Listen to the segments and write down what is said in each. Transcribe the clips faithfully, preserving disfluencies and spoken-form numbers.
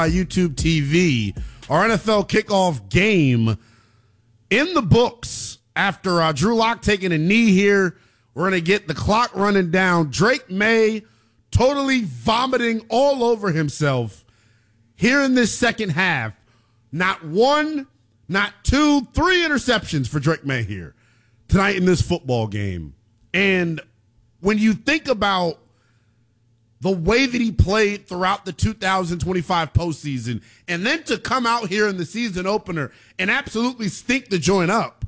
YouTube T V. Our N F L kickoff game in the books after uh, Drew Lock taking a knee here. We're going to get the clock running down. Drake Maye totally vomiting all over himself here in this second half. Not one, not two, three interceptions for Drake Maye here tonight in this football game. And when you think about the way that he played throughout the two thousand twenty-five postseason, and then to come out here in the season opener and absolutely stink the joint up.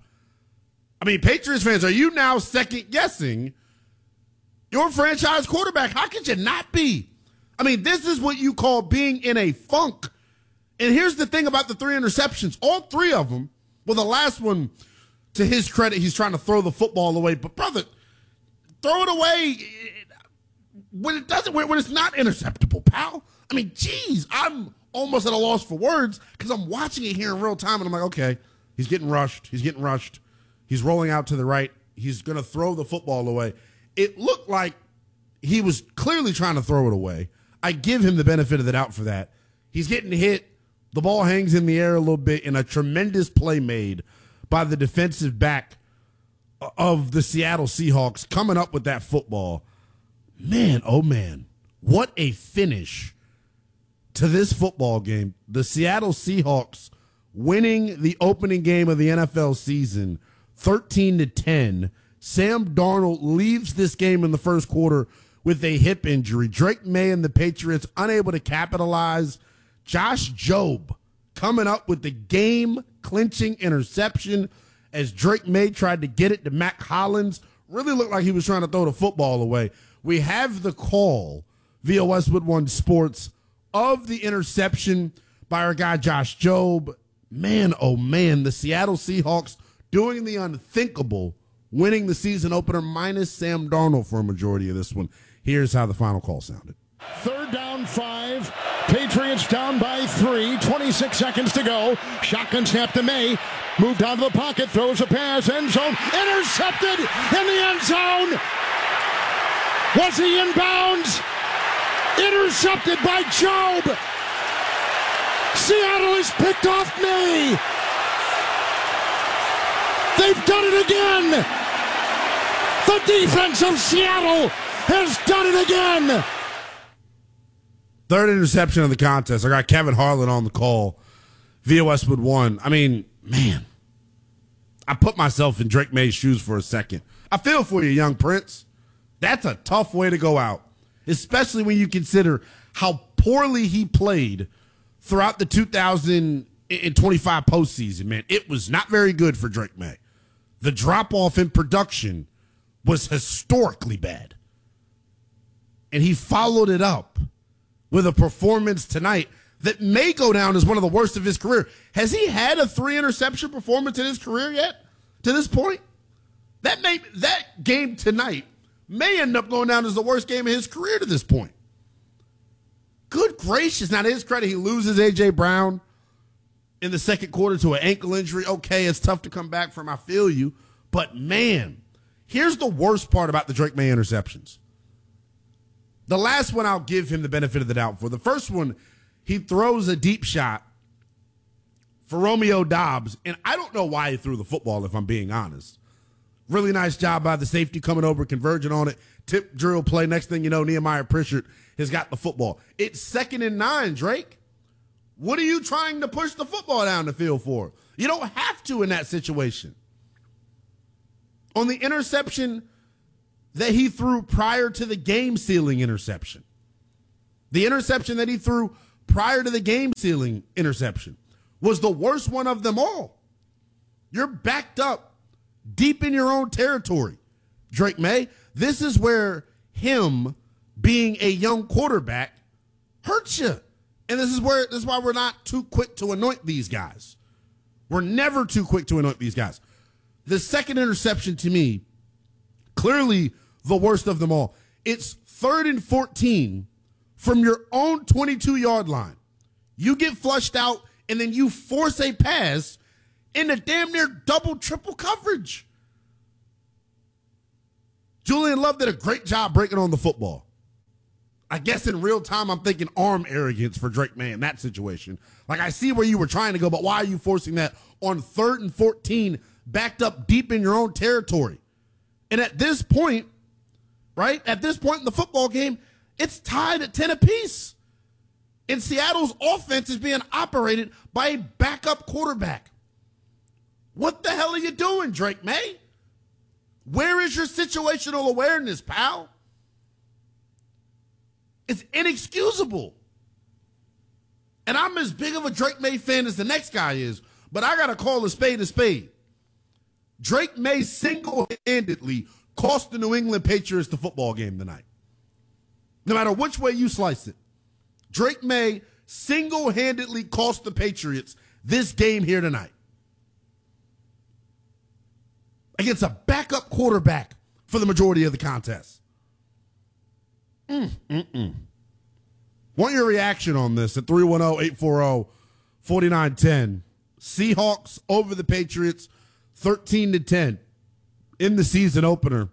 I mean, Patriots fans, are you now second-guessing your franchise quarterback? How could you not be? I mean, this is what you call being in a funk. And here's the thing about the three interceptions. All three of them, well, the last one, to his credit, he's trying to throw the football away. But, brother, throw it away when it doesn't, when it's not interceptable, pal. I mean, geez, I'm almost at a loss for words because I'm watching it here in real time, and I'm like, okay, he's getting rushed. He's getting rushed. He's rolling out to the right. He's going to throw the football away. It looked like he was clearly trying to throw it away. I give him the benefit of the doubt for that. He's getting hit. The ball hangs in the air a little bit, and a tremendous play made by the defensive back of the Seattle Seahawks coming up with that football. Man, oh man, what a finish to this football game. The Seattle Seahawks winning the opening game of the N F L season thirteen to ten. Sam Darnold leaves this game in the first quarter with a hip injury. Drake Maye and the Patriots unable to capitalize. Josh Jobe coming up with the game-clinching interception as Drake Maye tried to get it to Mack Hollins. Really looked like he was trying to throw the football away. We have the call via Westwood One Sports of the interception by our guy Josh Jobe. Man, oh man, the Seattle Seahawks doing the unthinkable, winning the season opener minus Sam Darnold for a majority of this one. Here's how the final call sounded. Third down, five. Patriots down by three. twenty-six seconds to go. Shotgun snap to Maye. Moved out of the pocket. Throws a pass. End zone. Intercepted in the end zone. Was he in bounds? Intercepted by Jobe. Seattle has picked off Maye. They've done it again. The defense of Seattle has done it again. Third interception of the contest. I got Kevin Harlan on the call via Westwood One. I mean, man, I put myself in Drake Maye's shoes for a second. I feel for you, young Prince. That's a tough way to go out, especially when you consider how poorly he played throughout the two thousand twenty-five postseason, man. It was not very good for Drake Maye. The drop-off in production was historically bad. And he followed it up with a performance tonight that may go down as one of the worst of his career. Has he had a three-interception performance in his career yet to this point? That may, that game tonight may end up going down as the worst game of his career to this point. Good gracious. Now, to his credit, he loses A J. Brown in the second quarter to an ankle injury. Okay, it's tough to come back from. I feel you. But, man, here's the worst part about the Drake Maye interceptions. The last one I'll give him the benefit of the doubt for. The first one, he throws a deep shot for Romeo Doubs, and I don't know why he threw the football, if I'm being honest. Really nice job by the safety coming over, converging on it. Tip drill play. Next thing you know, Nehemiah Pritchard has got the football. It's second and nine, Drake. What are you trying to push the football down the field for? You don't have to in that situation. On the interception that he threw prior to the game-sealing interception, the interception that he threw prior to the game-sealing interception was the worst one of them all. You're backed up deep in your own territory, Drake Maye. This is where him being a young quarterback hurts you. And this is where this is why we're not too quick to anoint these guys. We're never too quick to anoint these guys. The second interception, to me, clearly the worst of them all. It's third and fourteen from your own twenty-two-yard line. You get flushed out, and then you force a pass into damn near double, triple coverage. Julian Love did a great job breaking on the football. I guess in real time, I'm thinking arm arrogance for Drake May in that situation. Like, I see where you were trying to go, but why are you forcing that on third and fourteen, backed up deep in your own territory? And at this point, right, at this point in the football game, it's tied at ten apiece. And Seattle's offense is being operated by a backup quarterback. What the hell are you doing, Drake May? Where is your situational awareness, pal? It's inexcusable. And I'm as big of a Drake May fan as the next guy is, but I got to call a spade a spade. Drake May single-handedly cost the New England Patriots the football game tonight. No matter which way you slice it, Drake May single-handedly cost the Patriots this game here tonight. Against a backup quarterback for the majority of the contest. Mm, mm, mm. Want your reaction on this at three one zero, eight four zero, four nine one zero. Seahawks over the Patriots thirteen to ten in the season opener.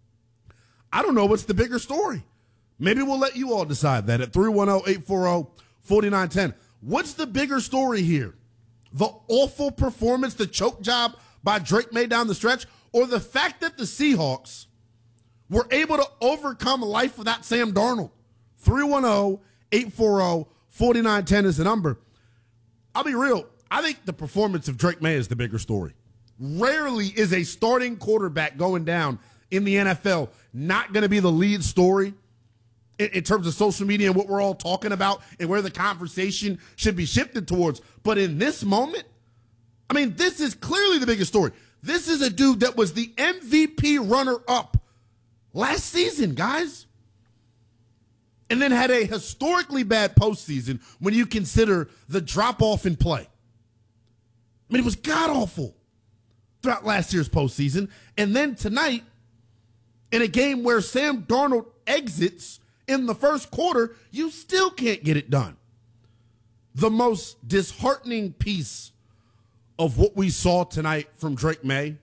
I don't know what's the bigger story. Maybe we'll let you all decide that at three one zero, eight four zero, four nine one zero. What's the bigger story here? The awful performance, the choke job by Drake May down the stretch, or the fact that the Seahawks were able to overcome life without Sam Darnold? three one zero, eight four zero, four nine one zero is the number. I'll be real. I think the performance of Drake May is the bigger story. Rarely is a starting quarterback going down in the N F L not going to be the lead story in, in terms of social media and what we're all talking about and where the conversation should be shifted towards. But in this moment, I mean, this is clearly the biggest story. This is a dude that was the M V P runner-up last season, guys. And then had a historically bad postseason when you consider the drop-off in play. I mean, it was god-awful throughout last year's postseason. And then tonight, in a game where Sam Darnold exits in the first quarter, you still can't get it done. The most disheartening piece of what we saw tonight from Drake May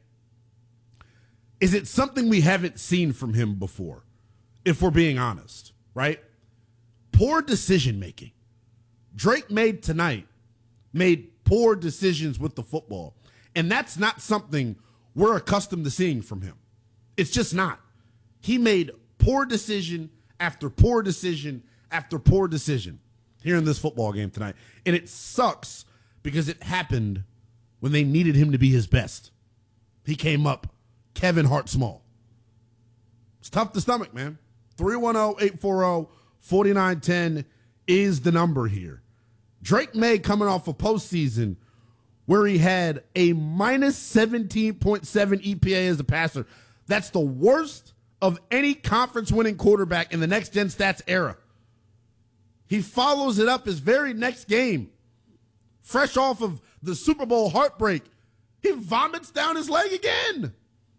is it something we haven't seen from him before, if we're being honest, right? Poor decision-making. Drake made tonight, made poor decisions with the football. And that's not something we're accustomed to seeing from him. It's just not. He made poor decision after poor decision after poor decision here in this football game tonight. And it sucks because it happened when they needed him to be his best. He came up Kevin Hart small. It's tough to stomach, man. three one zero, eight four zero, four nine one zero is the number here. Drake May coming off a postseason where he had a minus seventeen point seven E P A as a passer. That's the worst of any conference-winning quarterback in the next-gen stats era. He follows it up his very next game, fresh off of the Super Bowl heartbreak. He vomits down his leg again.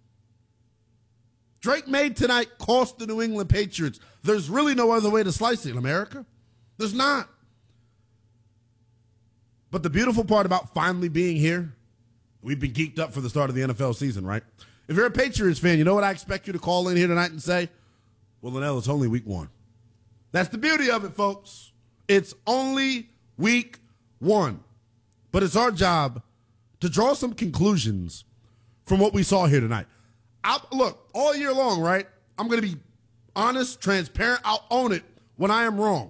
Drake May tonight cost the New England Patriots. There's really no other way to slice it in America. There's not. But the beautiful part about finally being here, we've been geeked up for the start of the N F L season, right? If you're a Patriots fan, you know what I expect you to call in here tonight and say? Well, Linnell, it's only week one. That's the beauty of it, folks. It's only week one. But it's our job to draw some conclusions from what we saw here tonight. I'll, look, all year long, right, I'm going to be honest, transparent. I'll own it when I am wrong.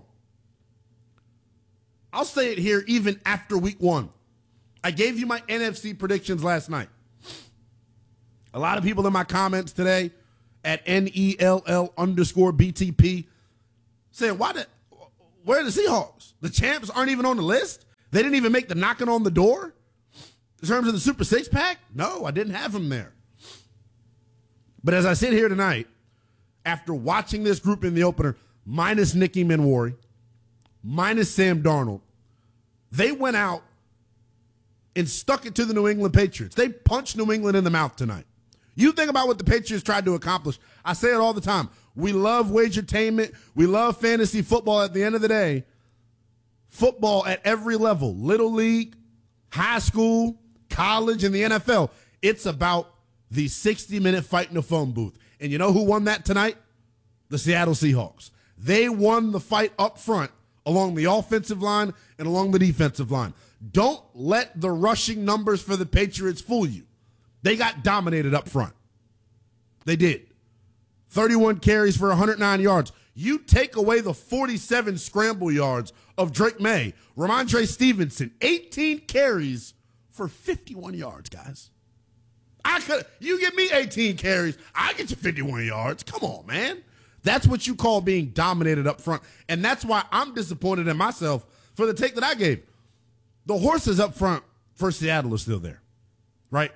I'll say it here even after week one. I gave you my N F C predictions last night. A lot of people in my comments today at N E L L underscore B T P saying, why the, where are the Seahawks? The champs aren't even on the list? They didn't even make the knocking on the door? In terms of the Super Six Pack? No, I didn't have them there. But as I sit here tonight, after watching this group in the opener, minus Nicky Manwari, minus Sam Darnold, they went out and stuck it to the New England Patriots. They punched New England in the mouth tonight. You think about what the Patriots tried to accomplish. I say it all the time. We love wagertainment. We love fantasy football. At the end of the day, football at every level, little league, high school, college, and the N F L, it's about the sixty-minute fight in the phone booth. And you know who won that tonight? The Seattle Seahawks. They won the fight up front along the offensive line and along the defensive line. Don't let the rushing numbers for the Patriots fool you. They got dominated up front. They did. thirty-one carries for one hundred nine yards. You take away the forty-seven scramble yards of Drake May, Ramondre Stevenson, eighteen carries for fifty-one yards, guys. I could. You give me eighteen carries, I get you fifty-one yards. Come on, man. That's what you call being dominated up front. And that's why I'm disappointed in myself for the take that I gave. The horses up front for Seattle are still there, right?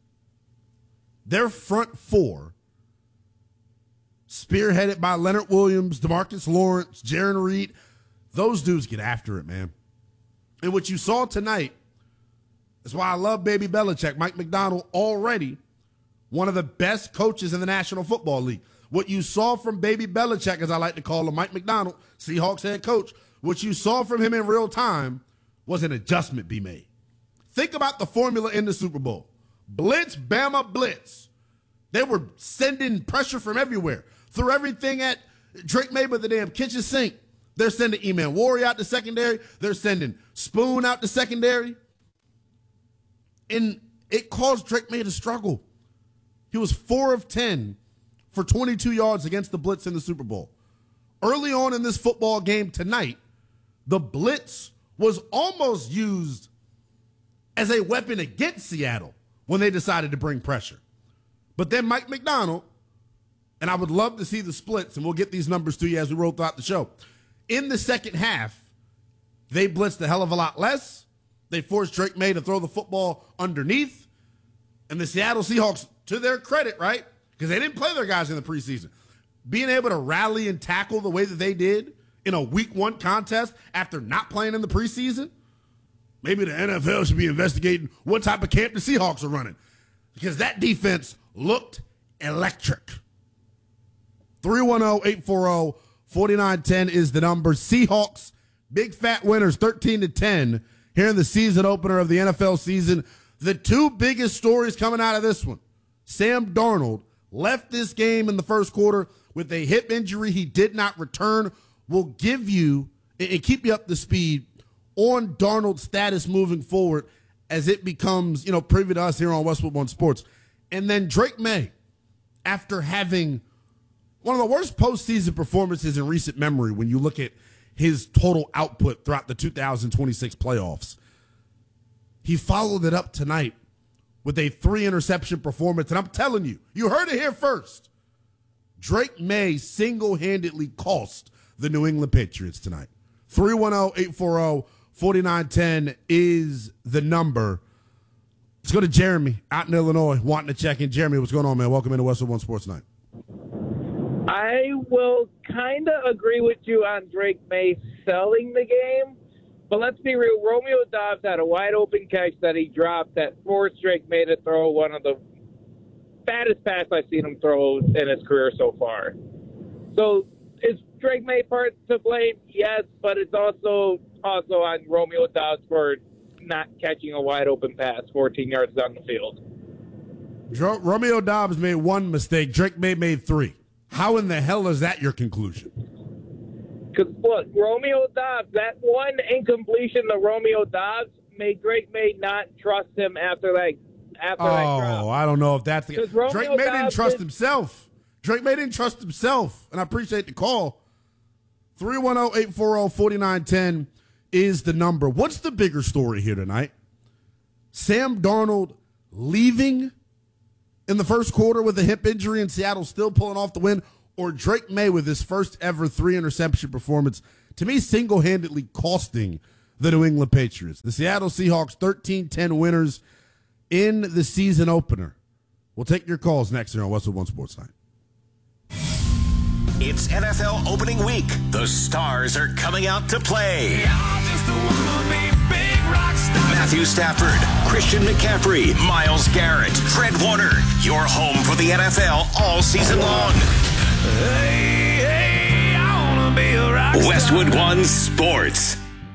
Their front four, spearheaded by Leonard Williams, DeMarcus Lawrence, Jaron Reed, those dudes get after it, man. And what you saw tonight, that's why I love Baby Belichick. Mike Macdonald, already one of the best coaches in the National Football League. What you saw from Baby Belichick, as I like to call him, Mike Macdonald, Seahawks head coach, what you saw from him in real time was an adjustment be made. Think about the formula in the Super Bowl. Blitz, Bama, blitz. They were sending pressure from everywhere. Threw everything at Drake May but the damn kitchen sink. They're sending E-Man Warrior out to secondary. They're sending Spoon out to secondary. And it caused Drake May to struggle. He was four of ten for twenty-two yards against the blitz in the Super Bowl. Early on in this football game tonight, the blitz was almost used as a weapon against Seattle when they decided to bring pressure. But then Mike Macdonald, and I would love to see the splits, and we'll get these numbers to you as we roll throughout the show. In the second half, they blitzed a hell of a lot less. They forced Drake May to throw the football underneath. And the Seattle Seahawks, to their credit, right, because they didn't play their guys in the preseason, being able to rally and tackle the way that they did in a week one contest after not playing in the preseason, maybe the N F L should be investigating what type of camp the Seahawks are running, because that defense looked electric. three one zero, eight four zero, four nine one zero is the number. Seahawks, big fat winners, thirteen to ten here in the season opener of the N F L season. The two biggest stories coming out of this one: Sam Darnold left this game in the first quarter with a hip injury. He did not return. We'll give you and keep you up to speed on Darnold's status moving forward as it becomes, you know, privy to us here on Westwood One Sports. And then Drake May, after having one of the worst postseason performances in recent memory when you look at his total output throughout the two thousand twenty-six playoffs, he followed it up tonight with a three-interception performance. And I'm telling you, you heard it here first. Drake May single-handedly cost the New England Patriots tonight. three one zero, eight four zero, four nine one zero is the number. Let's go to Jeremy out in Illinois wanting to check in. Jeremy, what's going on, man? Welcome into Westwood One Sports Night. I will kind of agree with you on Drake May selling the game, but let's be real. Romeo Doubs had a wide-open catch that he dropped that forced Drake May to throw one of the fattest passes I've seen him throw in his career so far. So is Drake May part to blame? Yes, but it's also also on Romeo Doubs for not catching a wide-open pass fourteen yards down the field. Romeo Doubs made one mistake. Drake May made three. How in the hell is that your conclusion? Because, look, Romeo Doubs, that one incompletion to Romeo Doubs made Drake May not trust him after that, after oh, that drop. Oh, I don't know if that's the Drake May Doubs didn't trust is, himself. Drake May didn't trust himself, and I appreciate the call. three one zero, eight four zero, four nine one zero is the number. What's the bigger story here tonight? Sam Darnold leaving in the first quarter with a hip injury and Seattle still pulling off the win, or Drake May with his first ever three-interception performance, to me, single-handedly costing the New England Patriots. The Seattle Seahawks thirteen ten winners in the season opener. We'll take your calls next here on Westwood One Sports Night. It's N F L opening week. The stars are coming out to play. Matthew Stafford, Christian McCaffrey, Myles Garrett, Fred Warner. Your home for the N F L all season long. Hey, hey, I wanna be a rock star. Westwood One Sports.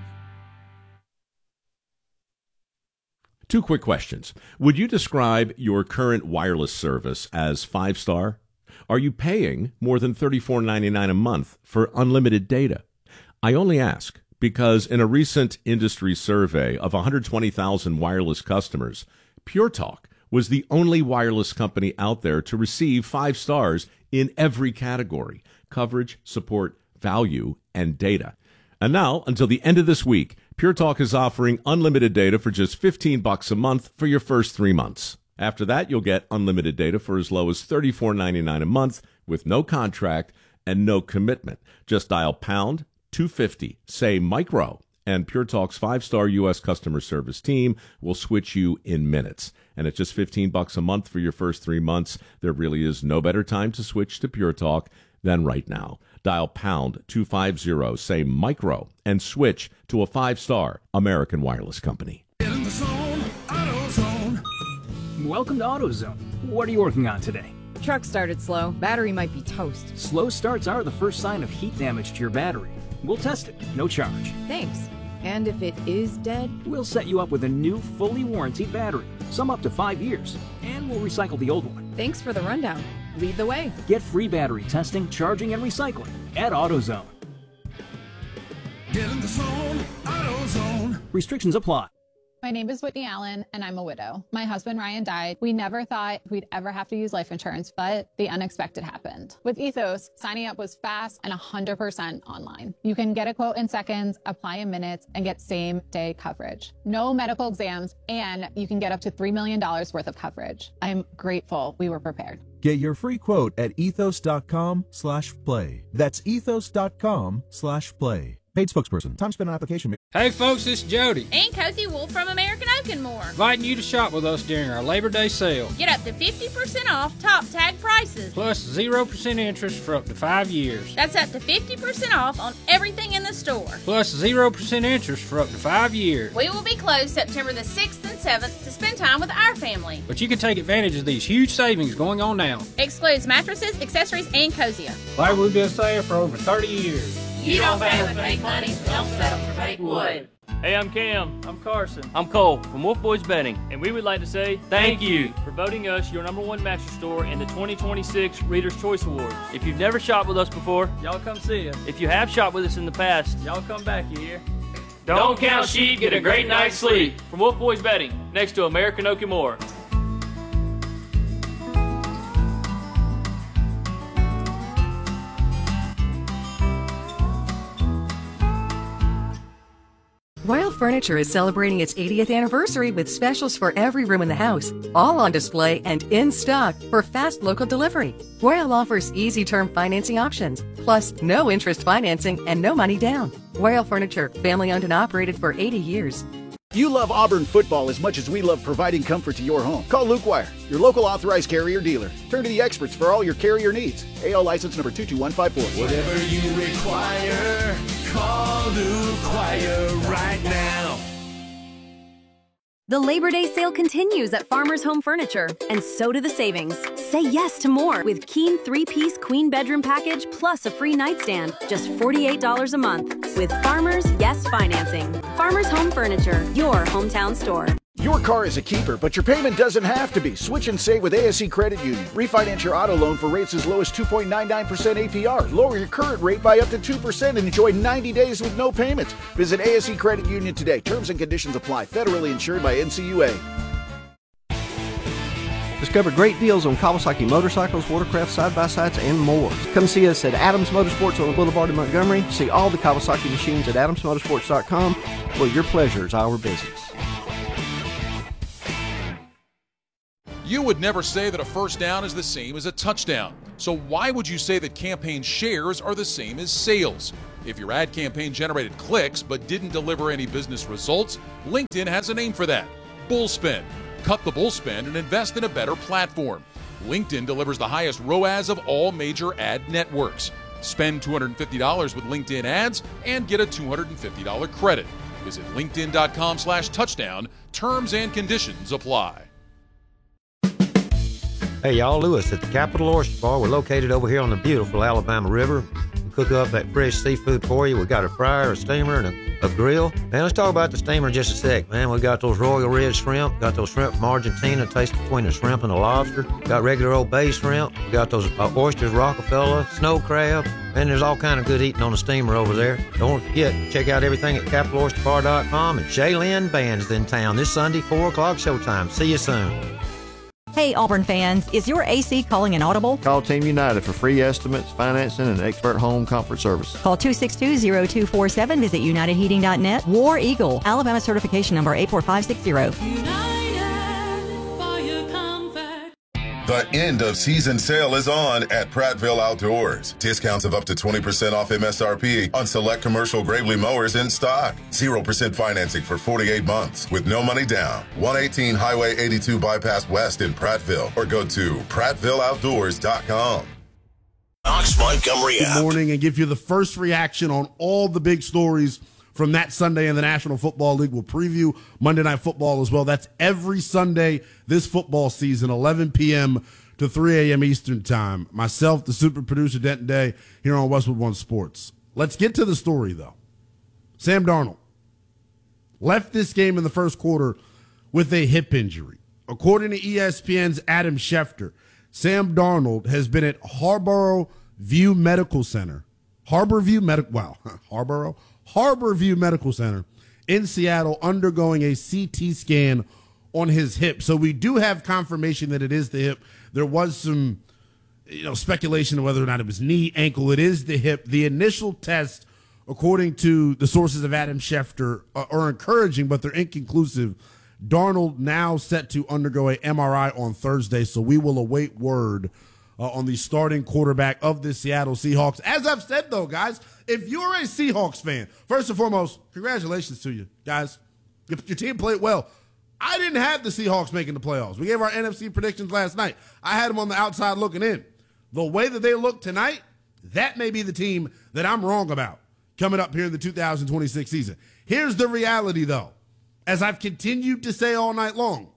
Two quick questions. Would you describe your current wireless service as five-star? Are you paying more than thirty-four ninety-nine a month for unlimited data? I only ask because in a recent industry survey of one hundred twenty thousand wireless customers, Pure Talk was the only wireless company out there to receive five stars in every category: coverage, support, value, and data. And now, until the end of this week, Pure Talk is offering unlimited data for just fifteen bucks a month for your first three months. After that, you'll get unlimited data for as low as thirty-four ninety-nine a month with no contract and no commitment. Just dial pound two fifty, say micro, and Pure Talk's five-star U S customer service team will switch you in minutes. And at just fifteen bucks a month for your first three months, there really is no better time to switch to Pure Talk than right now. Dial pound two fifty, say micro, and switch to a five-star American wireless company. Get in the zone, AutoZone. Welcome to AutoZone. What are you working on today? Truck started slow. Battery might be toast. Slow starts are the first sign of heat damage to your battery. We'll test it, no charge. Thanks. And if it is dead? We'll set you up with a new, fully warranted battery, some up to five years, and we'll recycle the old one. Thanks for the rundown. Lead the way. Get free battery testing, charging, and recycling at AutoZone. Get in the zone, AutoZone. Restrictions apply. My name is Whitney Allen, and I'm a widow. My husband, Ryan, died. We never thought we'd ever have to use life insurance, but the unexpected happened. With Ethos, signing up was fast and one hundred percent online. You can get a quote in seconds, apply in minutes, and get same-day coverage. No medical exams, and you can get up to three million dollars worth of coverage. I'm grateful we were prepared. Get your free quote at ethos.com slash play. That's ethos.com slash play. Paid spokesperson. Time spent on application. Hey folks, it's Jody. And Cozy Wolf from American Oak and More. Inviting you to shop with us during our Labor Day sale. Get up to fifty percent off top tag prices. Plus zero percent interest for up to five years. That's up to fifty percent off on everything in the store. Plus zero percent interest for up to five years. We will be closed September the sixth and seventh to spend time with our family. But you can take advantage of these huge savings going on now. Excludes mattresses, accessories, and Cozier. Like we've been saying for over thirty years. You don't pay with fake money, so don't settle for fake wood. Hey, I'm Cam. I'm Carson. I'm Cole from Wolf Boys Betting. And we would like to say thank you for voting us your number one mattress store in the twenty twenty-six Reader's Choice Awards. If you've never shopped with us before, y'all come see us. If you have shopped with us in the past, y'all come back, you hear? Don't, don't count sheep, get a great night's sleep. From Wolf Boys Betting, next to American Oak and More. Royal Furniture is celebrating its eightieth anniversary with specials for every room in the house, all on display and in stock for fast local delivery. Royal offers easy term financing options, plus no interest financing and no money down. Royal Furniture, family owned and operated for eighty years. You love Auburn football as much as we love providing comfort to your home. Call Luke Wire, your local authorized carrier dealer. Turn to the experts for all your carrier needs. A L license number two two one five four. Whatever you require, call Luke Wire right now. The Labor Day sale continues at Farmers Home Furniture, and so do the savings. Say yes to more with Keen three-piece queen bedroom package plus a free nightstand, just forty-eight dollars a month. With Farmers Yes Financing. Farmers Home Furniture, your hometown store. Your car is a keeper, but your payment doesn't have to be. Switch and save with A S C Credit Union. Refinance your auto loan for rates as low as two point nine nine percent A P R. Lower your current rate by up to two percent and enjoy ninety days with no payments. Visit A S C Credit Union today. Terms and conditions apply. Federally insured by N C U A. Discover great deals on Kawasaki motorcycles, watercraft, side-by-sides, and more. Come see us at Adams Motorsports on the Boulevard in Montgomery. See all the Kawasaki machines at adams motorsports dot com, where your pleasure is our business. You would never say that a first down is the same as a touchdown. So why would you say that campaign shares are the same as sales? If your ad campaign generated clicks but didn't deliver any business results, LinkedIn has a name for that: Bullspend. Cut the bullspend and invest in a better platform. LinkedIn delivers the highest R O A S of all major ad networks. Spend two hundred fifty dollars with LinkedIn ads and get a two hundred fifty dollars credit. Visit linkedin.com slash touchdown. Terms and conditions apply. Hey, y'all, Lewis at the Capital Oyster Bar. We're located over here on the beautiful Alabama River. We cook up that fresh seafood for you. We got a fryer, a steamer, and a, a grill. Man, let's talk about the steamer just a sec, man. We got those Royal Red shrimp. Got those shrimp from Argentina. Taste between the shrimp and the lobster. Got regular old bay shrimp. We got those uh, oysters, Rockefeller, snow crab. And there's all kind of good eating on the steamer over there. Don't forget, check out everything at capital oyster bar dot com. And Shaylin Band's in town this Sunday, four o'clock showtime. See you soon. Hey, Auburn fans, is your A C calling an audible? Call Team United for free estimates, financing, and expert home comfort service. Call two six two, zero two four seven. Visit united heating dot net. War Eagle, Alabama certification number eight four five six zero. The end of season sale is on at Prattville Outdoors. Discounts of up to twenty percent off M S R P on select commercial Gravely mowers in stock. zero percent financing for forty-eight months with no money down. one eighteen Highway eighty-two Bypass West in Prattville, or go to prattville outdoors dot com. Knox Montgomery Good morning, and give you the first reaction on all the big stories from that Sunday in the National Football League. We'll preview Monday Night Football as well. That's every Sunday this football season, eleven p.m. to three a.m. Eastern Time. Myself, the super producer, Denton Day, here on Westwood One Sports. Let's get to the story, though. Sam Darnold left this game in the first quarter with a hip injury. According to E S P N's Adam Schefter, Sam Darnold has been at Harborough View Medical Center. Harbor View Medical, wow, Harborough? Harbor View Medical Center in Seattle undergoing a C T scan on his hip. So we do have confirmation that it is the hip. There was some, you know, speculation of whether or not it was knee, ankle. It is the hip. The initial test, according to the sources of Adam Schefter, are encouraging, but they're inconclusive. Darnold now set to undergo a M R I on Thursday, so we will await word Uh, on the starting quarterback of the Seattle Seahawks. As I've said, though, guys, if you're a Seahawks fan, first and foremost, congratulations to you, guys. Your, your team played well. I didn't have the Seahawks making the playoffs. We gave our N F C predictions last night. I had them on the outside looking in. The way that they look tonight, that may be the team that I'm wrong about coming up here in the two thousand twenty-six season. Here's the reality, though. As I've continued to say all night long,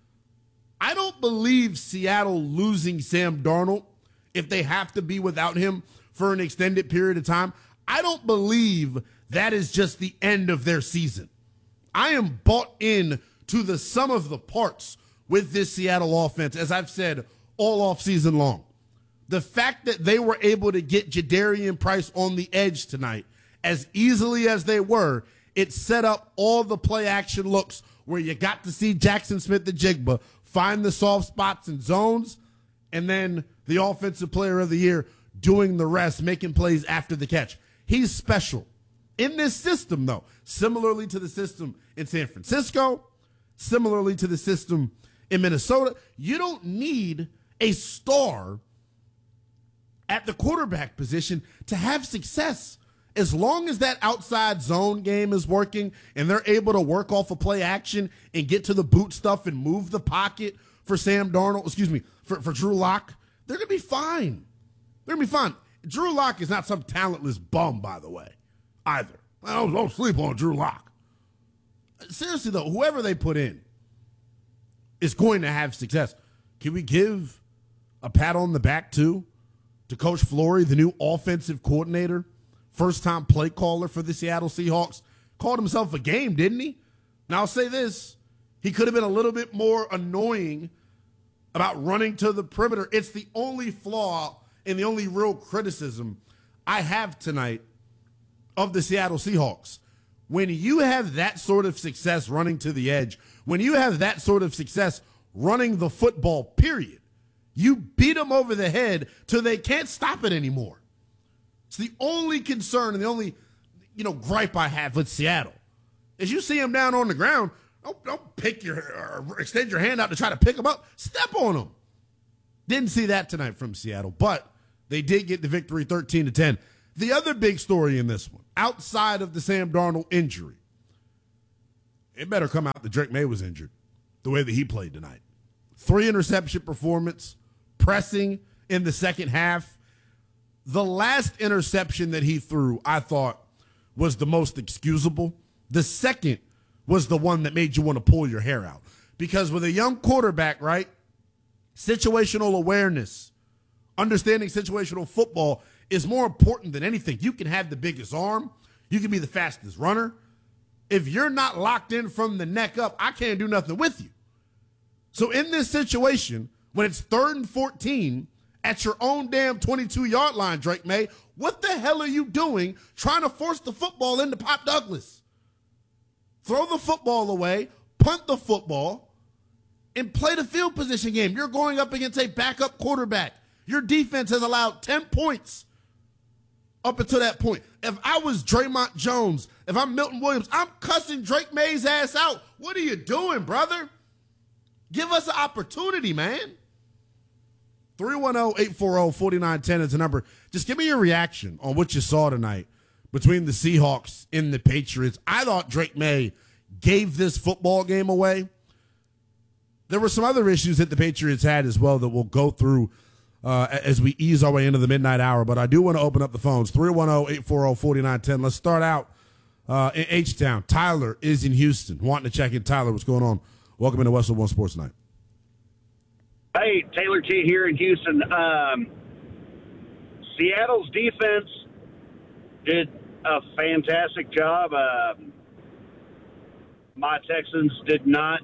I don't believe Seattle losing Sam Darnold, if they have to be without him for an extended period of time, I don't believe that is just the end of their season. I am bought in to the sum of the parts with this Seattle offense, as I've said all offseason long. The fact that they were able to get Jadarian Price on the edge tonight as easily as they were, it set up all the play action looks where you got to see Jackson Smith-Njigba find the soft spots and zones, and then the offensive player of the year doing the rest, making plays after the catch. He's special. In this system, though, similarly to the system in San Francisco, similarly to the system in Minnesota, you don't need a star at the quarterback position to have success. As long as that outside zone game is working and they're able to work off of play action and get to the boot stuff and move the pocket for Sam Darnold, excuse me, for, for Drew Lock, they're going to be fine. They're going to be fine. Drew Lock is not some talentless bum, by the way, either. I don't, don't sleep on Drew Lock. Seriously, though, whoever they put in is going to have success. Can we give a pat on the back, too, to Coach Flory, the new offensive coordinator? First-time play caller for the Seattle Seahawks. Called himself a game, didn't he? Now, I'll say this. He could have been a little bit more annoying about running to the perimeter. It's the only flaw and the only real criticism I have tonight of the Seattle Seahawks. When you have that sort of success running to the edge, when you have that sort of success running the football, period, you beat them over the head till they can't stop it anymore. It's the only concern and the only, you know, gripe I have with Seattle. As you see them down on the ground, don't, don't pick your or extend your hand out to try to pick them up. Step on them. Didn't see that tonight from Seattle, but they did get the victory thirteen to ten. The other big story in this one, outside of the Sam Darnold injury, it better come out that Drake May was injured the way that he played tonight. Three interception performance, pressing in the second half. The last interception that he threw, I thought, was the most excusable. The second was the one that made you want to pull your hair out. Because with a young quarterback, right, Situational awareness, understanding situational football is more important than anything. You can have the biggest arm. You can be the fastest runner. If you're not locked in from the neck up, I can't do nothing with you. So in this situation, when it's third and fourteen at your own damn twenty-two-yard line, Drake May, what the hell are you doing trying to force the football into Pop Douglas? Throw the football away, punt the football, and play the field position game. You're going up against a backup quarterback. Your defense has allowed ten points up until that point. If I was Draymond Jones, if I'm Milton Williams, I'm cussing Drake May's ass out. What are you doing, brother? Give us an opportunity, man. three one zero, eight four zero, four nine one zero is the number. Just give me your reaction on what you saw tonight between the Seahawks and the Patriots. I thought Drake May gave this football game away. There were some other issues that the Patriots had as well that we'll go through uh, as we ease our way into the midnight hour. But I do want to open up the phones, three one zero, eight four zero, four nine one zero. Let's start out uh, in H-Town. Tyler is in Houston. Wanting to check in. Tyler, what's going on? Welcome into Westwood One Sports Night. Hey, Taylor T here in Houston. Um, Seattle's defense did a fantastic job. Uh, my Texans did not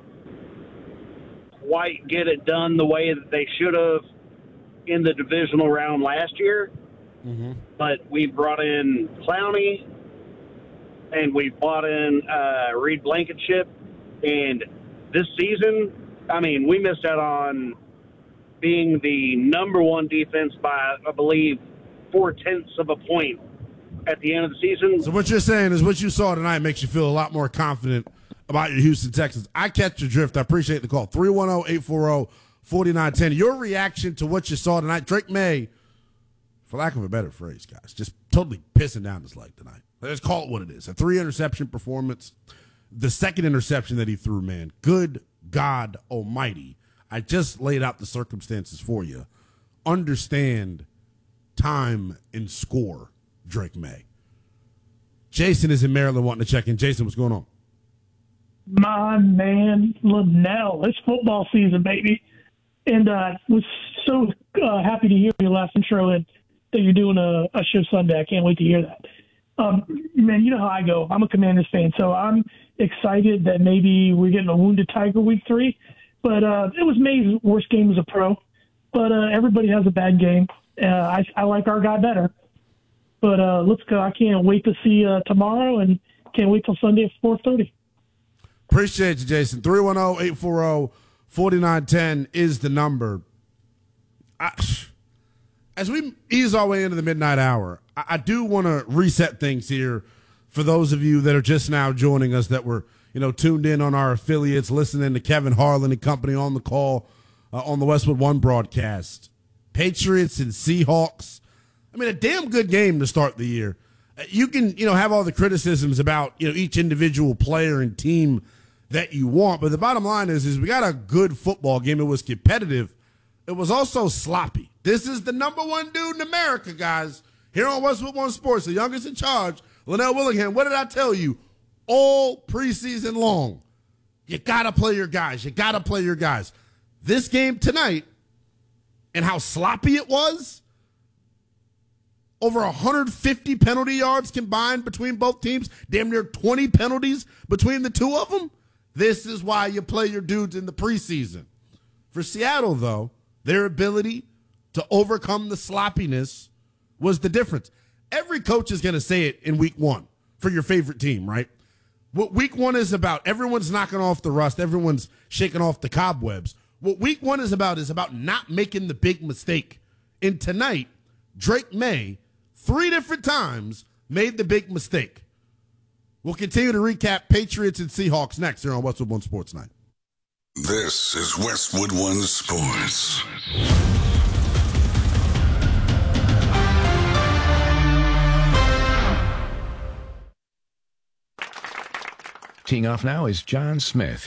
quite get it done the way that they should have in the divisional round last year. Mm-hmm. But we brought in Clowney, and we brought in uh, Reed Blankenship. And this season, I mean, we missed out on being the number one defense by, I believe, four-tenths of a point at the end of the season. So what you're saying is what you saw tonight makes you feel a lot more confident about your Houston Texans. I catch your drift. I appreciate the call. three one zero, eight four zero, four nine one zero. Your reaction to what you saw tonight. Drake May, for lack of a better phrase, guys, just totally pissing down his leg tonight. Let's call it what it is. A three-interception performance. The second interception that he threw, man, good God almighty. I just laid out the circumstances for you. Understand time and score, Drake May. Jason is in Maryland wanting to check in. Jason, what's going on? My man, Linnell. It's football season, baby. And I uh, was so uh, happy to hear your last intro and that you're doing a, a show Sunday. I can't wait to hear that. Um, man, you know how I go. I'm a Commanders fan, so I'm excited that maybe we're getting a wounded Tiger week three. But uh, it was May's worst game as a pro. But uh, everybody has a bad game. Uh, I, I like our guy better. But uh, let's go. I can't wait to see uh, tomorrow and can't wait till Sunday at four thirty. Appreciate you, Jason. three one zero, eight four zero, four nine one zero is the number. I, as we ease our way into the midnight hour, I, I do want to reset things here for those of you that are just now joining us that were, you know, tuned in on our affiliates, listening to Kevin Harlan and company on the call uh, on the Westwood One broadcast. Patriots and Seahawks. I mean, a damn good game to start the year. You can, you know, have all the criticisms about, you know, each individual player and team that you want, but the bottom line is, is we got a good football game. It was competitive. It was also sloppy. This is the number one dude in America, guys. Here on Westwood One Sports, the youngest in charge, Linnell Willingham. What did I tell you? All preseason long, you got to play your guys. You got to play your guys. This game tonight and how sloppy it was, over one hundred fifty penalty yards combined between both teams, damn near twenty penalties between the two of them. This is why you play your dudes in the preseason. For Seattle, though, their ability to overcome the sloppiness was the difference. Every coach is going to say it in week one for your favorite team, right? What week one is about, everyone's knocking off the rust. Everyone's shaking off the cobwebs. What week one is about is about not making the big mistake. And tonight, Drake May, three different times, made the big mistake. We'll continue to recap Patriots and Seahawks next here on Westwood One Sports Night. This is Westwood One Sports. Teeing off now is John Smith.